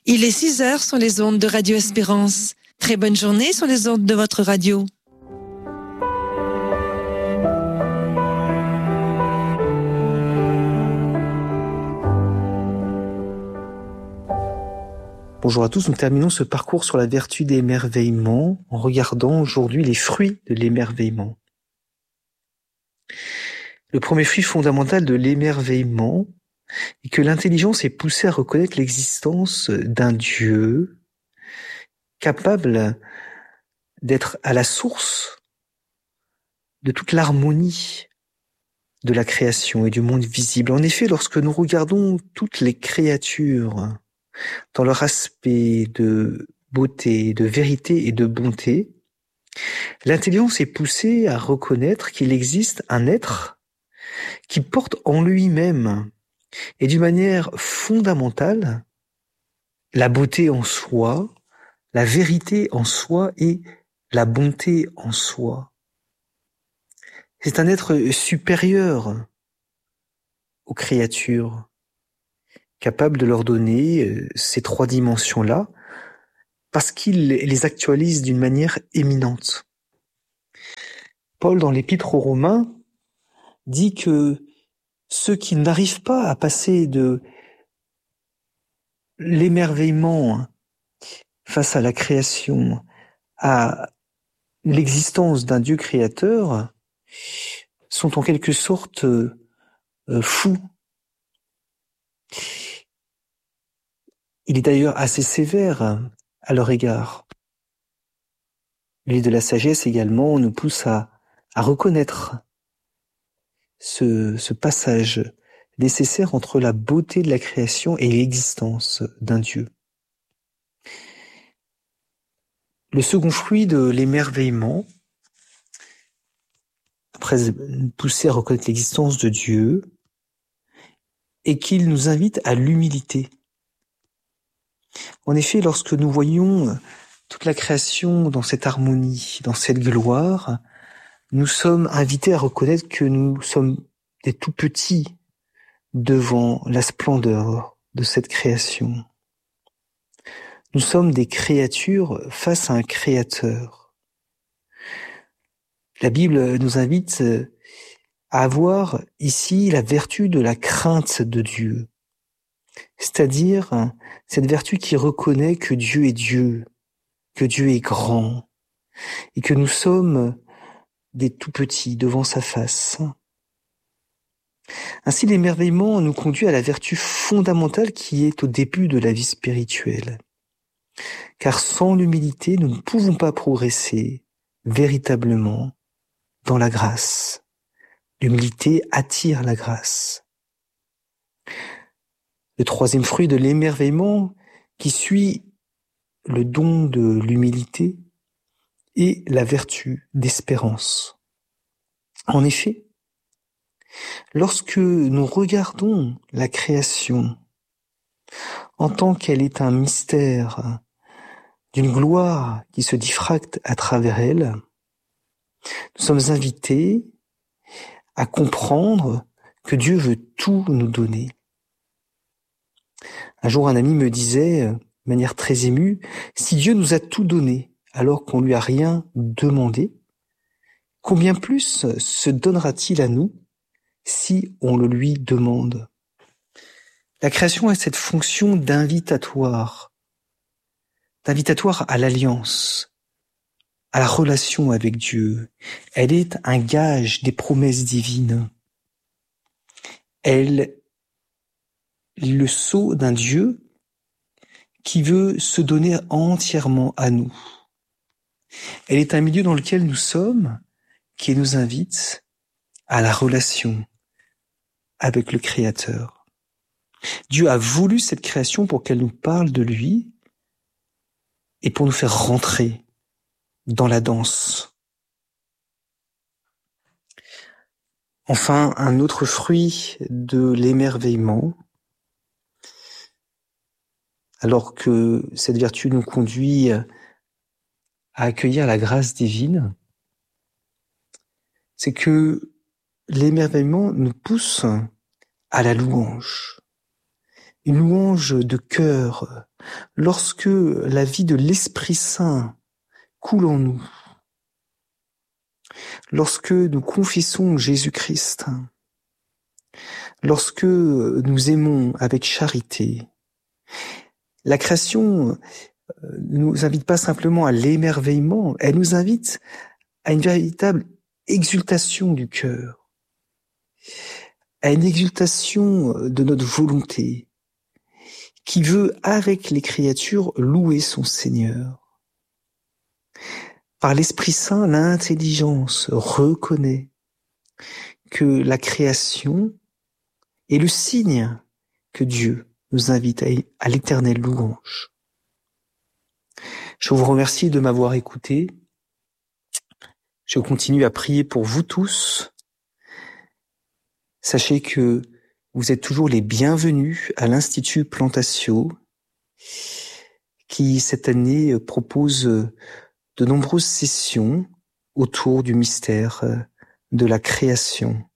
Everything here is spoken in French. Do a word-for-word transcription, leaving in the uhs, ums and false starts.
Il est six heures sur les ondes de Radio Espérance. Très bonne journée sur les ondes de votre radio. Bonjour à tous, nous terminons ce parcours sur la vertu de l'émerveillement en regardant aujourd'hui les fruits de l'émerveillement. Le premier fruit fondamental de l'émerveillement est que l'intelligence est poussée à reconnaître l'existence d'un Dieu capable d'être à la source de toute l'harmonie de la création et du monde visible. En effet, lorsque nous regardons toutes les créatures dans leur aspect de beauté, de vérité et de bonté, l'intelligence est poussée à reconnaître qu'il existe un être qui porte en lui-même et d'une manière fondamentale la beauté en soi, la vérité en soi et la bonté en soi. C'est un être supérieur aux créatures, capable de leur donner ces trois dimensions-là, parce qu'il les actualise d'une manière éminente. Paul, dans l'Épître aux Romains, dit que ceux qui n'arrivent pas à passer de l'émerveillement face à la création à l'existence d'un Dieu créateur sont en quelque sorte euh, fous. Il est d'ailleurs assez sévère à leur égard. L'île de la sagesse également nous pousse à, à reconnaître ce, ce passage nécessaire entre la beauté de la création et l'existence d'un Dieu. Le second fruit de l'émerveillement, après nous pousser à reconnaître l'existence de Dieu, est qu'il nous invite à l'humilité. En effet, lorsque nous voyons toute la création dans cette harmonie, dans cette gloire, nous sommes invités à reconnaître que nous sommes des tout petits devant la splendeur de cette création. Nous sommes des créatures face à un créateur. La Bible nous invite à avoir ici la vertu de la crainte de Dieu. C'est-à-dire cette vertu qui reconnaît que Dieu est Dieu, que Dieu est grand, et que nous sommes des tout-petits devant sa face. Ainsi, l'émerveillement nous conduit à la vertu fondamentale qui est au début de la vie spirituelle. Car sans l'humilité, nous ne pouvons pas progresser véritablement dans la grâce. L'humilité attire la grâce. Le troisième fruit de l'émerveillement qui suit le don de l'humilité est la vertu d'espérance. En effet, lorsque nous regardons la création en tant qu'elle est un mystère d'une gloire qui se diffracte à travers elle, nous sommes invités à comprendre que Dieu veut tout nous donner. Un jour, un ami me disait, de manière très émue, « Si Dieu nous a tout donné alors qu'on lui a rien demandé, combien plus se donnera-t-il à nous si on le lui demande ?» La création a cette fonction d'invitatoire, d'invitatoire à l'alliance, à la relation avec Dieu. Elle est un gage des promesses divines. Elle est le sceau d'un Dieu qui veut se donner entièrement à nous. Elle est un milieu dans lequel nous sommes, qui nous invite à la relation avec le Créateur. Dieu a voulu cette création pour qu'elle nous parle de lui et pour nous faire rentrer dans la danse. Enfin, un autre fruit de l'émerveillement, alors que cette vertu nous conduit à accueillir la grâce divine, c'est que l'émerveillement nous pousse à la louange. une louange de cœur, lorsque la vie de l'Esprit Saint coule en nous, lorsque nous confessons Jésus-Christ, lorsque nous aimons avec charité. La création ne nous invite pas simplement à l'émerveillement, elle nous invite à une véritable exultation du cœur, à une exultation de notre volonté, qui veut, avec les créatures, louer son Seigneur. Par l'Esprit Saint, l'intelligence reconnaît que la création est le signe que Dieu nous invite à l'éternelle louange. Je vous remercie de m'avoir écouté. Je continue à prier pour vous tous. Sachez que vous êtes toujours les bienvenus à l'Institut Plantatio, qui cette année propose de nombreuses sessions autour du mystère de la création.